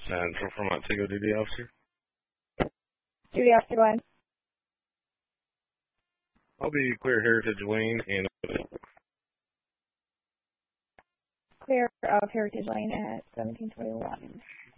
Central for Montego duty officer. Duty Officer Glenn. I'll be Clear Heritage Lane and Clear of Heritage Lane at 1721.